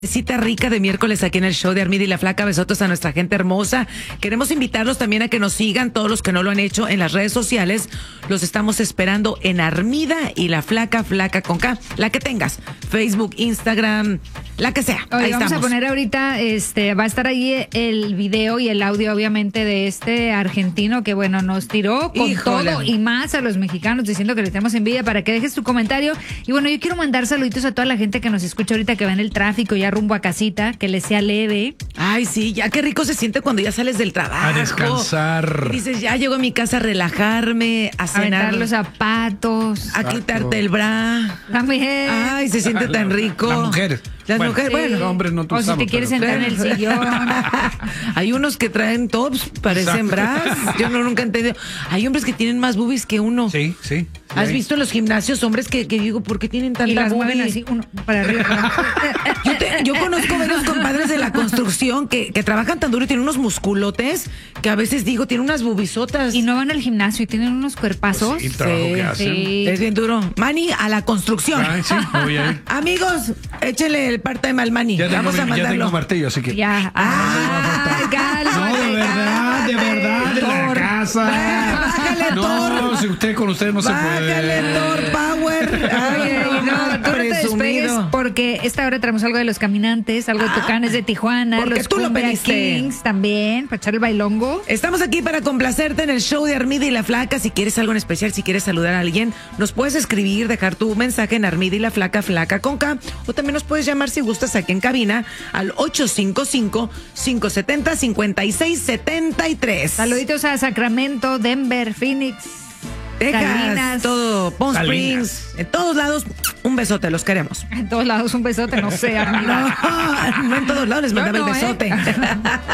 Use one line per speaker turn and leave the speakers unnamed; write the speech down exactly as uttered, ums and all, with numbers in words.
Cita rica de miércoles aquí en el show de Armida y la Flaca. Besotos a nuestra gente hermosa. Queremos invitarlos también a que nos sigan, todos los que no lo han hecho, en las redes sociales. Los estamos esperando en Armida y la Flaca, Flaca con K, la que tengas, Facebook, Instagram, la que sea.
Oye,
ahí
vamos
estamos.
a poner ahorita, este, va a estar ahí el video y el audio, obviamente, de este argentino que, bueno, nos tiró con
Híjole.
todo y más a los mexicanos, diciendo que le tenemos envidia, para que dejes tu comentario. Y bueno, yo quiero mandar saluditos a toda la gente que nos escucha ahorita, que va en el tráfico, ya rumbo a casita, que les sea leve.
Ay, sí, ya qué rico se siente cuando ya sales del trabajo.
A descansar.
Y dices, ya llego a mi casa a relajarme, a
A
cenar,
aventar los zapatos.
a quitarte el bra.
También.
Ay, se siente tan rico.
La mujer.
Las
Bueno,
mujeres, bueno.
los hombres no
O si te
usamos,
quieres
pero-
sentar en el sillón.
Hay unos que traen tops, parecen bras. Yo no nunca he entendido. Hay hombres que tienen más boobies que uno.
Sí, sí.
¿Has
sí.
visto en los gimnasios hombres que, que digo, ¿por qué tienen tanta
Y las
boobie?
mueven así, uno para arriba. para abajo.
Yo, te- yo conozco varios compadres de la construcción que, que trabajan tan duro y tienen unos musculotes que a veces digo, tienen unas bubisotas.
Y no van al gimnasio y tienen unos cuerpazos.
Y el trabajo
Sí,
que hacen.
sí.
Es bien duro. Mani, a la construcción.
Ay, sí, me voy a ir.
Amigos, échenle el part-time al Mani.
Ya tengo,
Vamos a
mi- ya
mandarlo.
tengo martillo, así que.
Ya. Ay, cálmate,
No, de verdad, de
cálmate.
verdad, de la
Thor.
casa.
Bájale,
No,
Thor.
si usted con usted no se
Bájale,
puede.
Thor Power. Ay,
Oye,
no,
no, tú no te despegues
presumido.
porque esta hora traemos algo de Los Caminantes, algo de Tucanes de Tijuana,
porque
los
tú lo
Cumbia
pediste.
Kings también, para echar el bailongo.
Estamos aquí para complacerte en el show de Armida y la Flaca. Si quieres algo en especial, si quieres saludar a alguien, nos puedes escribir, dejar tu mensaje en Armida y la Flaca, Flaca con K, o también nos puedes llamar si gustas aquí en cabina al ocho cinco cinco, cinco siete cero, cinco seis siete tres.
Saluditos a Sacramento, Denver, Phoenix,
Texas,
Salinas.
todo, Palm
Salinas.
Springs, en todos lados, un besote, los queremos.
en todos lados un besote, no sé, Armida.
No, no en todos lados les
Yo
mandaba
no,
el
¿eh?
besote.